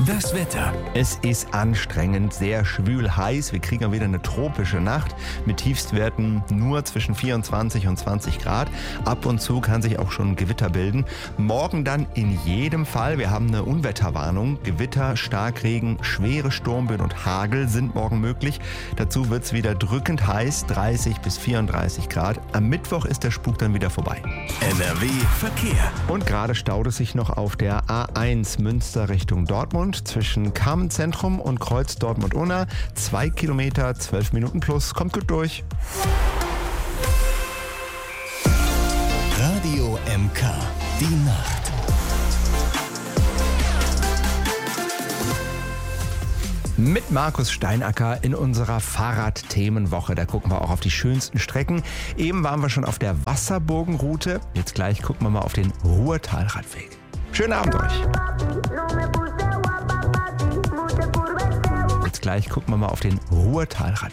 Das Wetter. Es ist anstrengend, sehr schwül heiß. Wir kriegen wieder eine tropische Nacht mit Tiefstwerten nur zwischen 24 und 20 Grad. Ab und zu kann sich auch schon Gewitter bilden. Morgen dann in jedem Fall. Wir haben eine Unwetterwarnung. Gewitter, Starkregen, schwere Sturmböen und Hagel sind morgen möglich. Dazu wird es wieder drückend heiß, 30 bis 34 Grad. Am Mittwoch ist der Spuk dann wieder vorbei. NRW Verkehr. Und gerade staut es sich noch auf der A1 Münster Richtung Dortmund zwischen Kamenz-Zentrum und Kreuz Dortmund-Unna. 2 Kilometer, 12 Minuten plus. Kommt gut durch. Radio MK. Die Nacht. Mit Markus Steinacker in unserer Fahrradthemenwoche. Da gucken wir auch auf die schönsten Strecken. Eben waren wir schon auf der Wasserburgenroute. Jetzt gleich gucken wir mal auf den Ruhrtalradweg. Schönen Abend euch. Jetzt gleich gucken wir mal auf den Ruhrtalradweg.